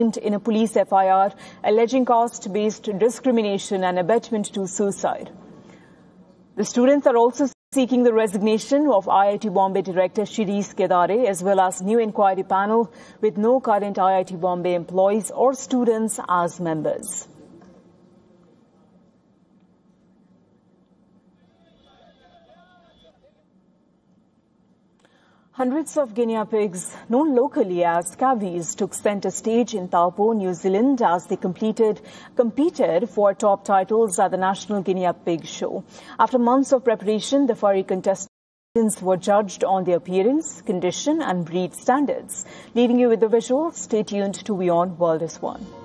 in a police FIR alleging caste-based discrimination and abetment to suicide. The students are also seeking the resignation of IIT Bombay Director Shirish Kedare as well as new inquiry panel with no current IIT Bombay employees or students as members. Hundreds of guinea pigs, known locally as cavies, took center stage in Taupo, New Zealand as they competed for top titles at the National Guinea Pig Show. After months of preparation, the furry contestants were judged on their appearance, condition and breed standards. Leaving you with the visuals, stay tuned to WION World is One.